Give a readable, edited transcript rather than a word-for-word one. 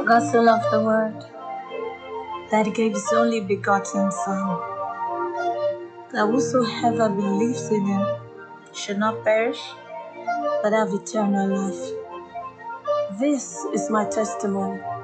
God so loved the world that he gave his only begotten Son, that whosoever believes in him should not perish, but have eternal life. This is my testimony.